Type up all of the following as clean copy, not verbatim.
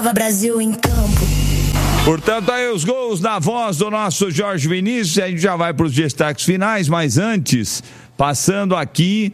Nova Brasil em campo. Portanto, aí os gols na voz do nosso Jorge Vinícius. A gente já vai para os destaques finais, mas antes, passando aqui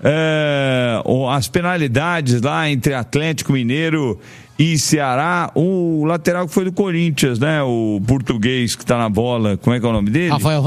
as penalidades lá entre Atlético Mineiro e Ceará. O lateral que foi do Corinthians, né? O português que tá na bola, como é que é o nome dele? Rafael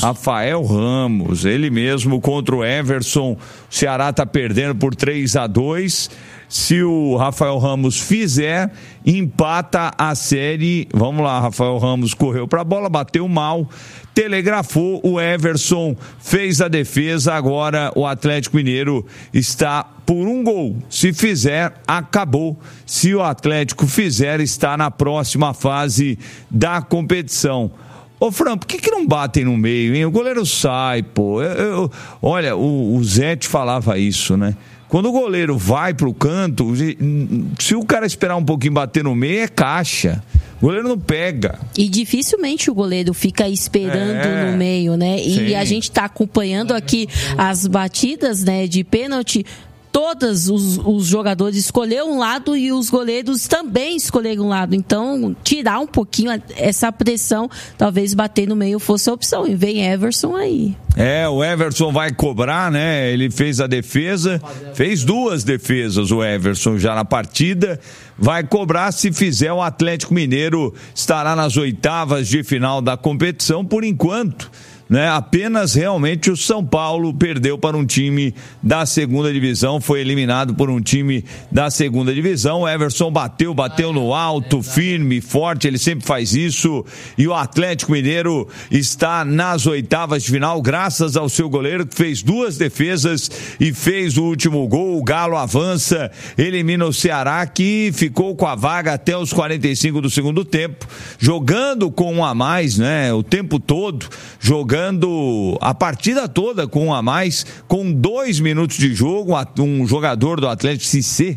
Ramos, ele mesmo contra o Everson. O Ceará tá perdendo por 3-2. Se o Rafael Ramos fizer, empata a série. Vamos lá, Rafael Ramos correu pra bola, bateu mal, telegrafou, o Everson fez a defesa. Agora o Atlético Mineiro está por um gol. Se fizer, acabou. Se o Atlético fizer, está na próxima fase da competição. Ô, Fran, por que não batem no meio, hein? O goleiro sai, pô. Olha, o Zé te falava isso, né? Quando o goleiro vai pro canto, se o cara esperar um pouquinho bater no meio, é caixa. O goleiro não pega. E dificilmente o goleiro fica esperando no meio, né? Sim. E a gente tá acompanhando aqui as batidas, né, de pênalti. Todos os jogadores escolheram um lado e os goleiros também escolheram um lado. Então, tirar um pouquinho essa pressão, talvez bater no meio fosse a opção. E vem Everson aí. O Everson vai cobrar, né? Ele fez a defesa, fez 2 defesas o Everson já na partida. Vai cobrar, se fizer, o Atlético Mineiro estará nas oitavas de final da competição por enquanto. Né? Apenas realmente o São Paulo perdeu para um time da segunda divisão, foi eliminado por um time da segunda divisão. O Everson bateu no alto, firme, forte, ele sempre faz isso, e o Atlético Mineiro está nas oitavas de final graças ao seu goleiro que fez 2 defesas e fez o último gol. O Galo avança, elimina o Ceará, que ficou com a vaga até os 45 do segundo tempo, jogando com um a mais, né? O tempo todo, jogando a partida toda com um a mais, com 2 minutos de jogo. Um jogador do Atlético, Cissé,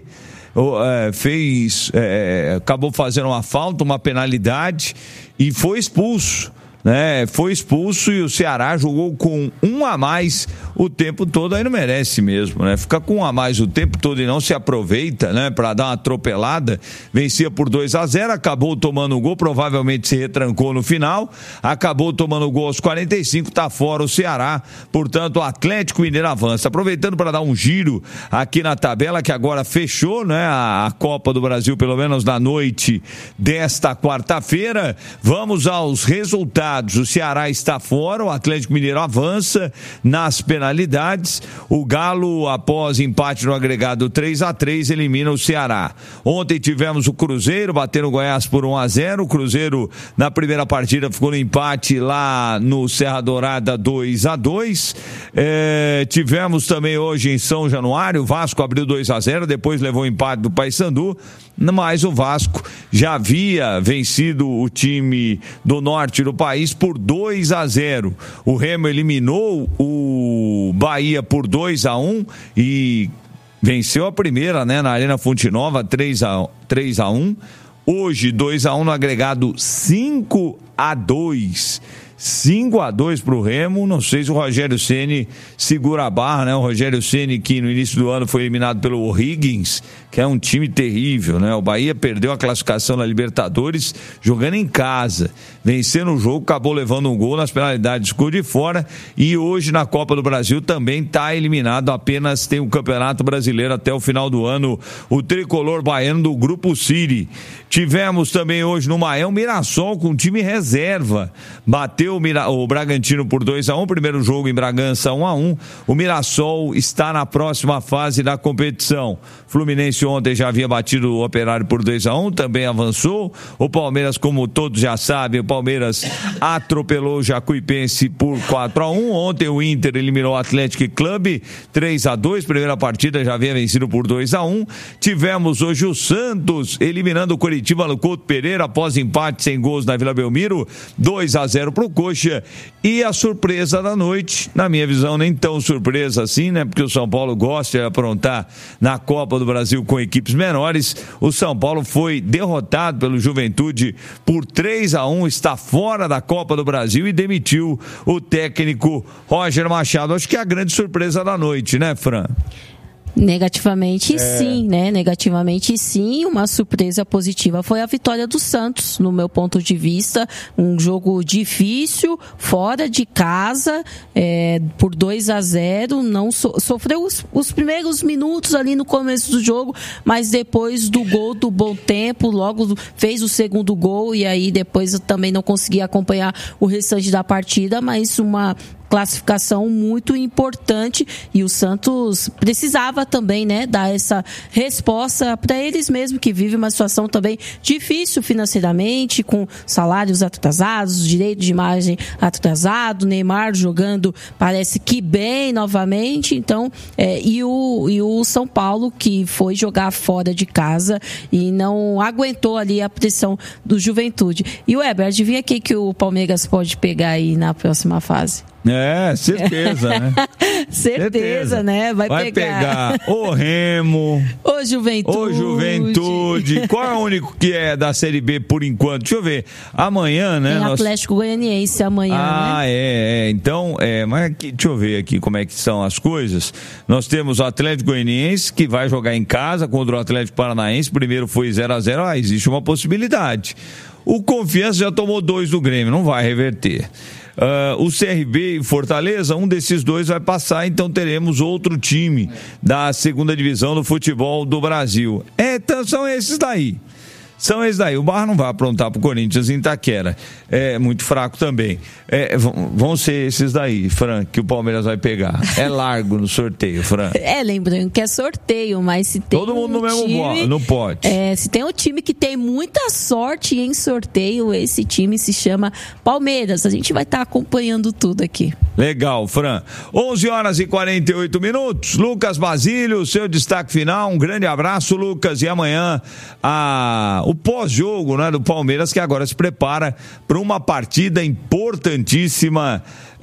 acabou fazendo uma falta, uma penalidade e foi expulso. Foi expulso e o Ceará jogou com um a mais o tempo todo. Aí não merece mesmo, né? Fica com um a mais o tempo todo e não se aproveita, né? Para dar uma atropelada. Vencia por 2-0, acabou tomando o gol, provavelmente se retrancou no final, acabou tomando o gol aos 45, tá fora o Ceará. Portanto, o Atlético Mineiro avança. Aproveitando para dar um giro aqui na tabela, que agora fechou, né? A Copa do Brasil, pelo menos na noite desta quarta-feira. Vamos aos resultados. O Ceará está fora, o Atlético Mineiro avança nas penalidades. O Galo, após empate no agregado 3-3, elimina o Ceará. Ontem tivemos o Cruzeiro batendo o Goiás por 1-0. O Cruzeiro, na primeira partida, ficou no empate lá no Serra Dourada 2-2. Tivemos também hoje em São Januário, o Vasco abriu 2-0, depois levou o empate do Paysandu, mas o Vasco já havia vencido o time do norte do país por 2-0. O Remo eliminou o Bahia por 2-1 e venceu a primeira, né, na Arena Fonte Nova, 3-1. Hoje 2-1 no agregado 5-2. 5-2 pro Remo. Não sei se o Rogério Ceni segura a barra, né? O Rogério Ceni, que no início do ano foi eliminado pelo O'Higgins, que é um time terrível, né? O Bahia perdeu a classificação na Libertadores jogando em casa, vencendo o jogo, acabou levando um gol nas penalidades, ficou de fora, e hoje na Copa do Brasil também está eliminado, apenas tem o Campeonato Brasileiro até o final do ano, o tricolor baiano do Grupo City. Tivemos também hoje no Maé o Mirassol com time reserva, bateu o Bragantino por 2-1, primeiro jogo em Bragança 1-1. O Mirassol está na próxima fase da competição. Fluminense ontem já havia batido o Operário por 2-1, também avançou. O Palmeiras, como todos já sabem, o Palmeiras atropelou o Jacuipense por 4-1. Ontem o Inter eliminou o Atlético Clube 3-2, primeira partida já havia vencido por 2-1. Tivemos hoje o Santos eliminando o Coritiba no Couto Pereira após empate sem gols na Vila Belmiro, 2-0 pro Coxa. E a surpresa da noite, na minha visão nem tão surpresa assim, né? Porque o São Paulo gosta de aprontar na Copa do Brasil com equipes menores. O São Paulo foi derrotado pelo Juventude por 3-1, está fora da Copa do Brasil e demitiu o técnico Roger Machado. Acho que é a grande surpresa da noite, né, Fran? Negativamente sim, né? Negativamente sim. Uma surpresa positiva foi a vitória do Santos, no meu ponto de vista. Um jogo difícil, fora de casa, por 2-0. Não sofreu os primeiros minutos ali no começo do jogo, mas depois do gol do Bom Tempo, logo fez o segundo gol e aí depois eu também não consegui acompanhar o restante da partida, mas uma classificação muito importante e o Santos precisava também, né, dar essa resposta para eles mesmos, que vivem uma situação também difícil financeiramente, com salários atrasados, direitos de imagem atrasado, Neymar jogando parece que bem novamente, então e o São Paulo, que foi jogar fora de casa e não aguentou ali a pressão do Juventude. E o Weber, adivinha quem que o Palmeiras pode pegar aí na próxima fase? Certeza, né? certeza, né? Vai pegar o Remo, o Juventude. Qual é o único que é da Série B por enquanto? Deixa eu ver. Amanhã, né? Tem Atlético Goianiense amanhã, né? Então, mas aqui, deixa eu ver aqui como é que são as coisas. Nós temos o Atlético Goianiense, que vai jogar em casa contra o Atlético Paranaense. Primeiro foi 0-0. Existe uma possibilidade. O Confiança já tomou 2 do Grêmio, não vai reverter. O CRB e Fortaleza, um desses dois vai passar, então teremos outro time da segunda divisão do futebol do Brasil. Então são esses daí. O Barra não vai aprontar pro Corinthians em Itaquera. É muito fraco também. Vão ser esses daí, Fran, que o Palmeiras vai pegar. É largo no sorteio, Fran. Lembrando que é sorteio, mas se tem todo mundo no mesmo time, não pode. Se tem um time que tem muita sorte em sorteio, esse time se chama Palmeiras. A gente vai estar acompanhando tudo aqui. Legal, Fran. 11h48. Lucas Basílio, seu destaque final. Um grande abraço, Lucas. E amanhã o pós-jogo, né, do Palmeiras, que agora se prepara para uma partida importantíssima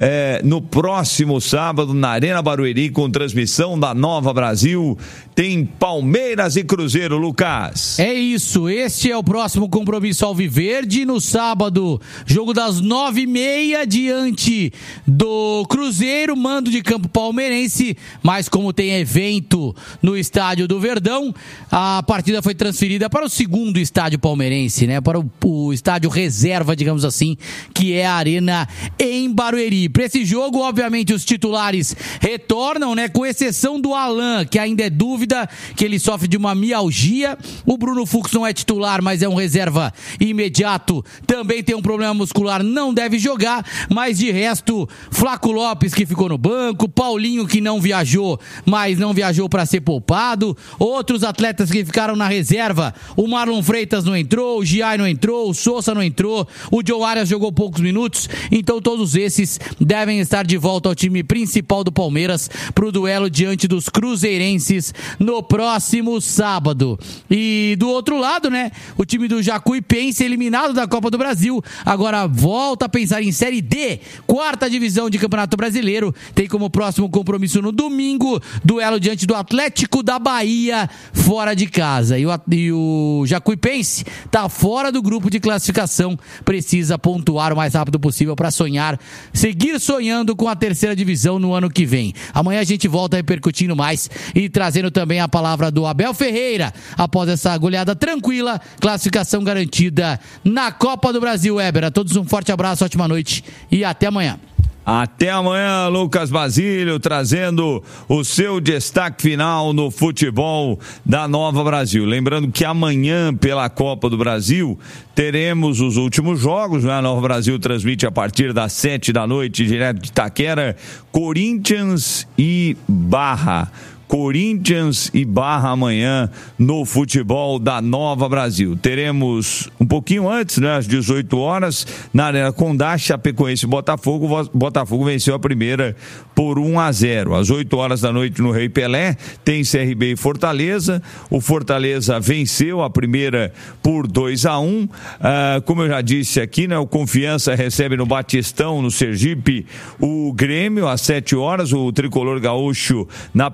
no próximo sábado na Arena Barueri, com transmissão da Nova Brasil. Tem Palmeiras e Cruzeiro, Lucas. É isso, este é o próximo compromisso alviverde. No sábado, jogo das 9h30 diante do Cruzeiro, mando de campo palmeirense, mas como tem evento no estádio do Verdão, a partida foi transferida para o segundo estádio palmeirense, né? Para o estádio reserva, digamos assim, que é a Arena em Barueri. Para esse jogo, obviamente, os titulares retornam, né? Com exceção do Alan, que ainda é dúvida, que ele sofre de uma mialgia. O Bruno Fux não é titular, mas é um reserva imediato. Também tem um problema muscular, não deve jogar. Mas de resto, Flaco Lopes, que ficou no banco, Paulinho, que não viajou, mas não viajou para ser poupado. Outros atletas que ficaram na reserva, o Marlon Freitas não entrou, o Giai não entrou, o Sousa não entrou, o Joe Arias jogou poucos minutos. Então todos esses devem estar de volta ao time principal do Palmeiras para o duelo diante dos cruzeirenses no próximo sábado. E do outro lado, né, o time do Jacuipense, eliminado da Copa do Brasil, agora volta a pensar em Série D, 4ª divisão de Campeonato Brasileiro. Tem como próximo compromisso no domingo, duelo diante do Atlético da Bahia, fora de casa. E o Jacuipense está fora do grupo de classificação, precisa pontuar o mais rápido possível para seguir sonhando com a 3ª divisão no ano que vem. Amanhã a gente volta repercutindo mais e trazendo também a palavra do Abel Ferreira após essa goleada tranquila, classificação garantida na Copa do Brasil. Weber, a todos um forte abraço, ótima noite e até amanhã. Até amanhã, Lucas Basílio, trazendo o seu destaque final no futebol da Nova Brasil. Lembrando que amanhã, pela Copa do Brasil, teremos os últimos jogos, né? A Nova Brasil transmite a partir das 19h, direto de Itaquera, Corinthians e Barra. Corinthians e Barra amanhã no futebol da Nova Brasil. Teremos um pouquinho antes, né, às 18h, na Arena Condá, Chapecoense e Botafogo. Botafogo venceu a primeira por 1-0. Às 8h da noite no Rei Pelé, tem CRB e Fortaleza. O Fortaleza venceu a primeira por 2-1. Como eu já disse aqui, né, o Confiança recebe no Batistão, no Sergipe, o Grêmio às 7h. O Tricolor Gaúcho na primeira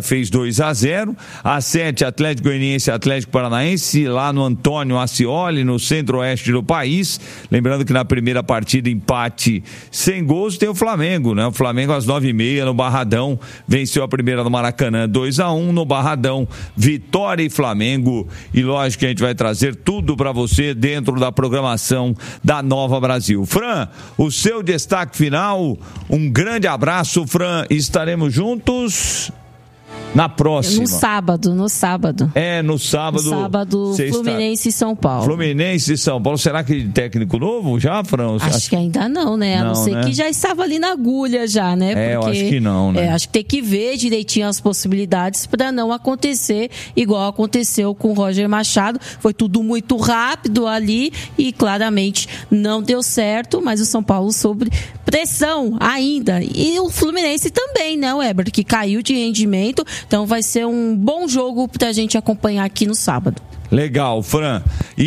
fez 2-0. Às 7, Atlético Goianiense e Atlético Paranaense, lá no Antônio Ascioli, no centro-oeste do país. Lembrando que na primeira partida, empate sem gols, tem o Flamengo, né? O Flamengo às 9h30 no Barradão, venceu a primeira no Maracanã 2-1, no Barradão, Vitória e Flamengo. E lógico que a gente vai trazer tudo para você dentro da programação da Nova Brasil. Fran, o seu destaque final, um grande abraço, Fran, estaremos juntos na próxima. No sábado. No sábado. No sábado, Fluminense e São Paulo. Fluminense e São Paulo. Será que técnico novo já, Fran? Acho que ainda não, né? A não ser, né? Que já estava ali na agulha já, né? Porque, eu acho que não, né? Acho que tem que ver direitinho as possibilidades para não acontecer igual aconteceu com o Roger Machado. Foi tudo muito rápido ali e claramente não deu certo, mas o São Paulo sob pressão ainda. E o Fluminense também, né, Weber? Que caiu de rendimento. Então vai ser um bom jogo pra gente acompanhar aqui no sábado. Legal, Fran.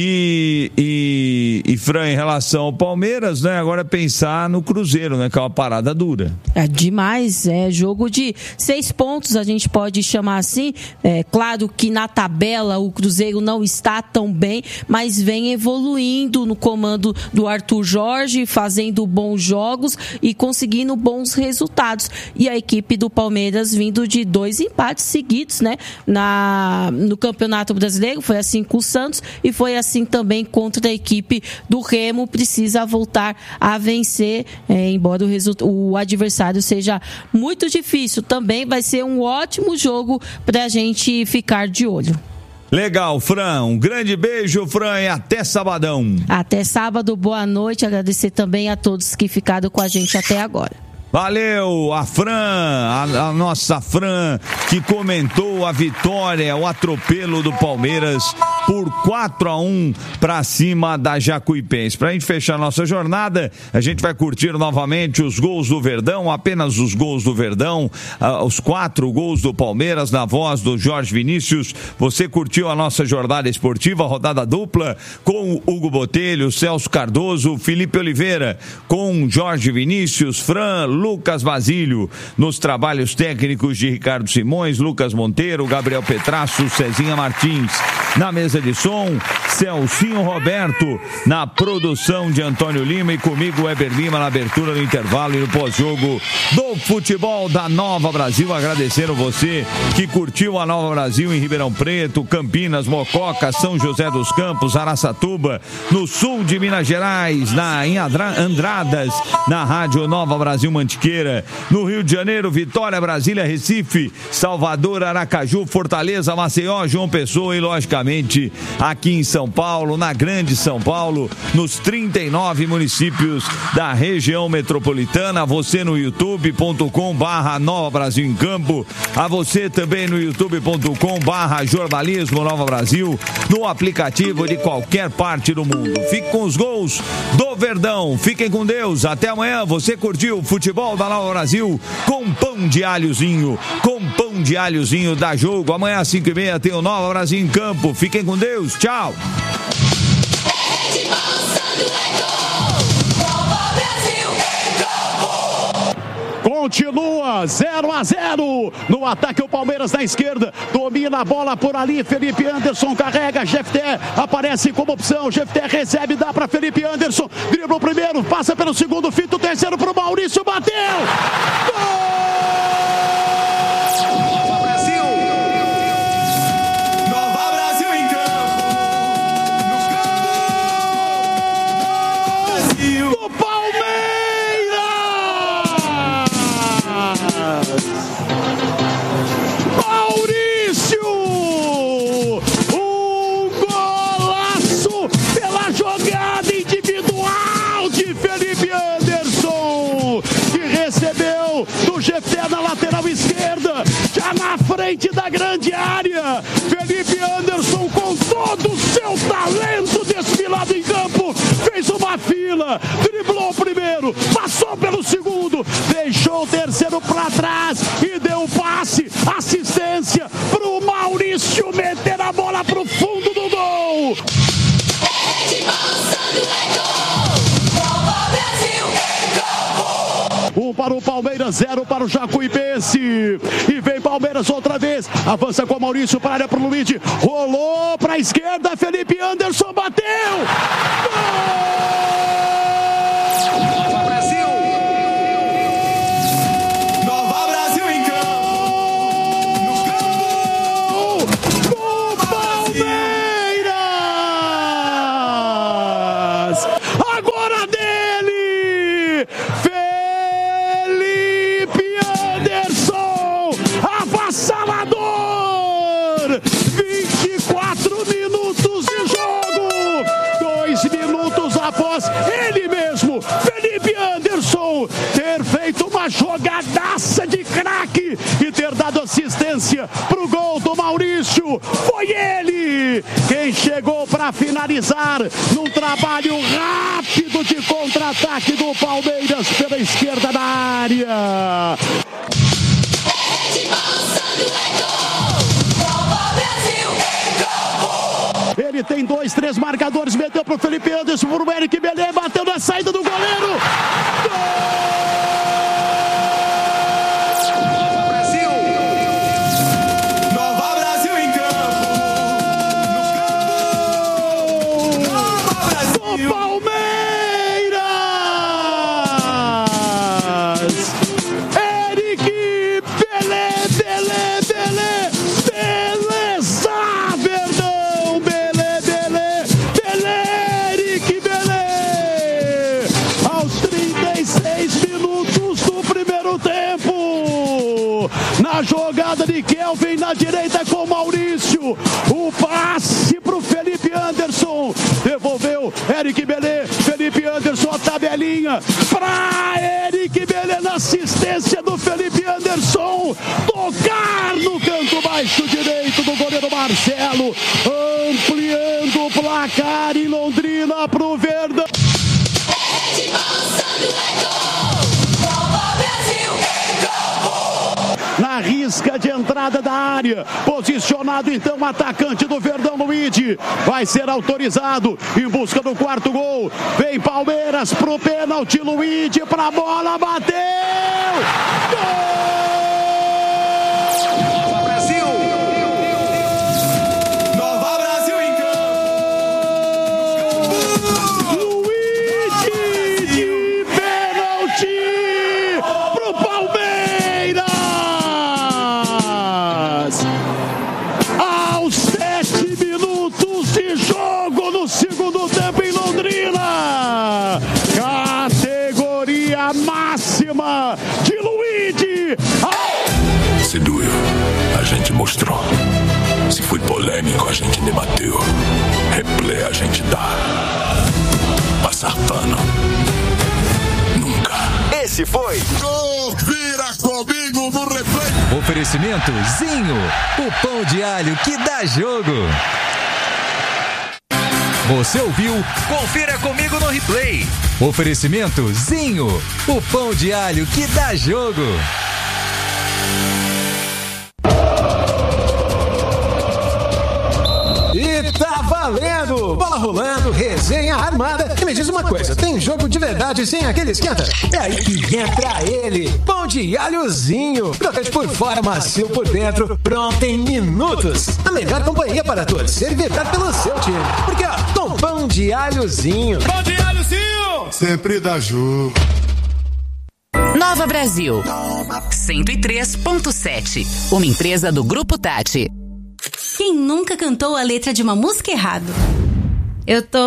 E Fran, em relação ao Palmeiras, né? Agora é pensar no Cruzeiro, né? Que é uma parada dura. É demais, é jogo de 6 pontos, a gente pode chamar assim. É claro que na tabela o Cruzeiro não está tão bem, mas vem evoluindo no comando do Arthur Jorge, fazendo bons jogos e conseguindo bons resultados. E a equipe do Palmeiras vindo de 2 empates seguidos, né? No Campeonato Brasileiro, foi assim com o Santos e foi assim também contra a equipe do Remo. Precisa voltar a vencer, embora o adversário seja muito difícil. Também vai ser um ótimo jogo para a gente ficar de olho. Legal, Fran. Um grande beijo, Fran, e até sabadão. Até sábado, boa noite. Agradecer também a todos que ficaram com a gente até agora. Valeu, a Fran, a nossa Fran, que comentou a vitória, o atropelo do Palmeiras por 4-1 para cima da Jacuipense. Para a gente fechar nossa jornada, a gente vai curtir novamente os gols do Verdão, apenas os gols do Verdão, os 4 gols do Palmeiras na voz do Jorge Vinícius. Você curtiu a nossa jornada esportiva, rodada dupla, com Hugo Botelho, Celso Cardoso, Felipe Oliveira, com Jorge Vinícius, Fran, Lucas Basílio, nos trabalhos técnicos de Ricardo Simões, Lucas Monteiro, Gabriel Petrasso, Cezinha Martins. Na mesa de som, Celcinho Roberto, na produção de Antônio Lima e comigo, Weber Lima, na abertura do intervalo e no pós-jogo do futebol da Nova Brasil. Agradecendo você que curtiu a Nova Brasil em Ribeirão Preto, Campinas, Mococa, São José dos Campos, Araçatuba, no sul de Minas Gerais, em Andradas, na Rádio Nova Brasil Mantiqueira, no Rio de Janeiro, Vitória, Brasília, Recife, Salvador, Aracaju, Fortaleza, Maceió, João Pessoa e, logicamente, aqui em São Paulo, na Grande São Paulo, nos 39 municípios da região metropolitana. Você no youtube.com/Nova Brasil em Campo, a você também no youtube.com/Jornalismo Nova Brasil, no aplicativo de qualquer parte do mundo. Fique com os gols do Verdão, fiquem com Deus, até amanhã. Você curtiu o futebol da Nova Brasil com pão de alhozinho, dá jogo. Amanhã às 5h30 tem o Nova Brasil em Campo. Fiquem com Deus, tchau. Continua 0-0 no ataque. O Palmeiras na esquerda domina a bola por ali. Felipe Anderson carrega. Jefté aparece como opção. Jefté recebe, dá para Felipe Anderson. Dribla o primeiro, passa pelo segundo, fita o terceiro para o Maurício. Bateu! Gol! Frente da grande área, Felipe Anderson com todo o seu talento desfilado em campo, fez uma fila, driblou o primeiro, passou pelo segundo, deixou o terceiro para trás e deu passe, assistência para o Maurício meter a bola para o fundo do gol. 1 para o Palmeiras, 0 para o Jacuipense. E vem Palmeiras outra vez. Avança com o Maurício para a área para o Luiz. Rolou para a esquerda, Felipe Anderson bateu. Gol! Ele mesmo, Felipe Anderson, ter feito uma jogadaça de craque e ter dado assistência pro gol do Maurício. Foi ele quem chegou para finalizar num trabalho rápido de contra-ataque do Palmeiras pela esquerda da área. Ele tem 2, 3 marcadores, meteu pro Felipe Anderson, pro Eric Belê, bateu na saída do goleiro. Gol! Jogada de Kelvin na direita com Maurício, o passe pro Felipe Anderson, devolveu Eric Belê, Felipe Anderson, a tabelinha pra Eric Belê na assistência do Felipe Anderson, tocar no canto baixo direito do goleiro Marcelo, ampliando o placar em Londrina pro Verdão. Na risca de entrada da área, posicionado então o atacante do Verdão, Luigi, vai ser autorizado em busca do 4º gol. Vem Palmeiras pro pênalti, Luigi pra bola, bateu! Gol! De Luigi. Se doeu, a gente mostrou. Se foi polêmico, a gente debateu. Replay a gente dá. Passar pano, nunca. Esse foi Confira comigo no replay. Oferecimento Zinho, o pão de alho que dá jogo. Você ouviu Confira Comigo no Replay. Oferecimento Zinho, o pão de alho que dá jogo. E tá valendo! Bola rolando, resenha armada. E me diz uma coisa, tem jogo de verdade sem aquele esquenta? É aí que entra ele, pão de alhozinho. Crocante por fora, macio por dentro, pronto em minutos. A melhor companhia para torcer e vibrar pelo seu time. Porque ó, com pão de alhozinho. Pão de alhozinho! Sempre dá jogo. Nova Brasil 103.7, uma empresa do Grupo Tati. Quem nunca cantou a letra de uma música errado? Eu tô